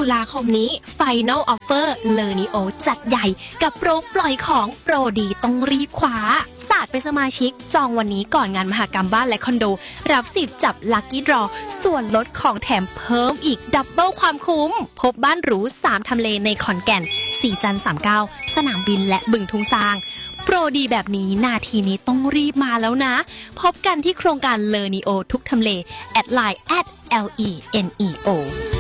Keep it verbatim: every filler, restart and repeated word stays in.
ลาคมนี้ Final Offer เลอนิโอจัดใหญ่กับโปรปล่อยของโปรดีต้องรีบคว้าศาสตร์เป็นสมาชิกจองวันนี้ก่อนงานมหกรรมบ้านและคอนโดรับสิทธิ์จับลัคกี้ดรอส่วนลดของแถมเพิ่มอีกดับเบิลความคุ้มพบบ้านหรูสามทำเลในขอนแก่นสี่จันทร์สามสิบเก้าสนามบินและบึงทุ่งซางโปรดีแบบนี้นาทีนี้ต้องรีบมาแล้วนะพบกันที่โครงการเลอนิโอทุกทำเลแอดไลน์ แอท แอล อี เอ็น อี โอ